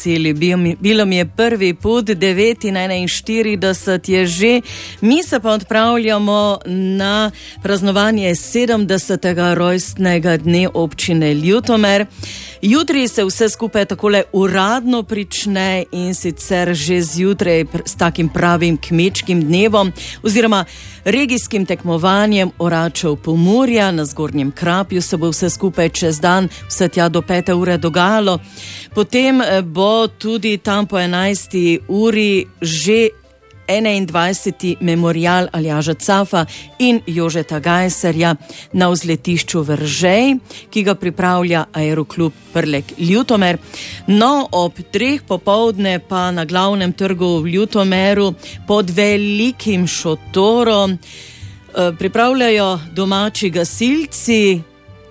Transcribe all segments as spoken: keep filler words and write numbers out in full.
Bilo mi je prvi put, devet in enainštirideset je že. Mi se pa odpravljamo na praznovanje sedemdesetega rojstnega dne občine Ljutomer. Jutri se vse skupaj takole uradno prične in sicer že zjutraj s takim pravim kmečkim dnevom oziroma regijskim tekmovanjem oračev Pomurja. Na Zgornjem Krapju se bo vse skupaj čez dan, vse tja do pete ure dogajalo. Potem bo tudi tam po enajsti uri že enaindvajseti memorial Aljaža Cafa in Jožeta Gajserja na vzletišču Veržej, ki ga pripravlja Aeroklub Prlek Ljutomer. No, ob treh popoldne pa na glavnem trgu v Ljutomeru pod velikim šotorom eh, pripravljajo domači gasilci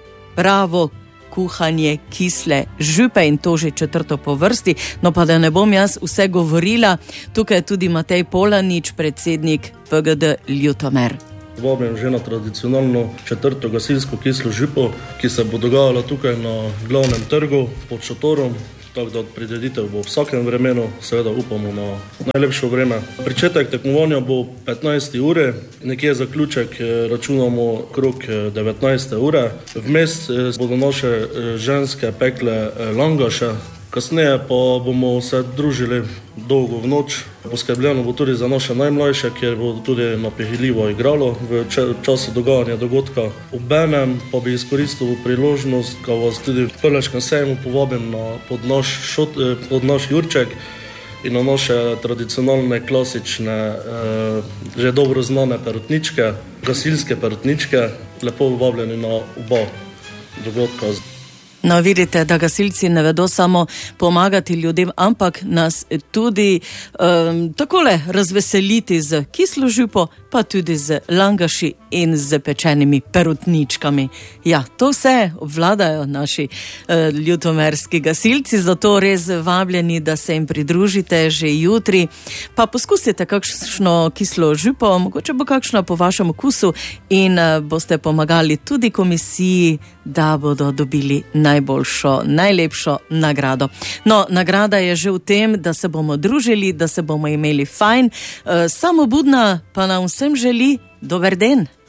pravo kuhanje kisle župe in to že četrto po vrsti. No pa da ne bom jaz vse govorila, tukaj je tudi Matej Polanič, predsednik P G D Ljutomer. Vabim že na tradicionalno četrto gasilsko kislo župo, ki se bo dogajala tukaj na glavnem trgu pod šotorom. Tako da prireditev bo v vsakem vremenu, seveda upamo na najlepšo vreme. Pričetek tekmovanja bo petnajste ure, nekje zaključek računamo krog devetnajste ure. Vmes bodo naše ženske pekle langaše, kasneje pa bomo se družili dolgo v noč. Poskrbljeno bo tudi za naše najmlajše, kjer bo tudi napihljivo igralo v času dogajanja dogodka. Obenem pa bi izkoristil priložnost, ko vas tudi v Prleškem sejmu povabim na, pod, naš šot, pod naš jurček in na naše tradicionalne, klasične, eh, že dobro znane perutničke, gasilske perutničke. Lepo vabljeni na oba dogodka. No, vidite, da gasilci ne vedo samo pomagati ljudem, ampak nas tudi um, takole razveseliti z kislo župo, pa tudi z langaši in z pečenimi perutničkami. Ja, to vse obvladajo naši uh, ljutomerski gasilci, zato res vabljeni, da se jim pridružite že jutri. Pa poskusite kakšno kislo župo, mogoče bo kakšna po vašem okusu in uh, boste pomagali tudi komisiji, da bodo dobili najboljšo, najlepšo nagrado. No, nagrada je že v tem, da se bomo družili, da se bomo imeli fajn. E, Samo Budna pa nam vsem želi dober den.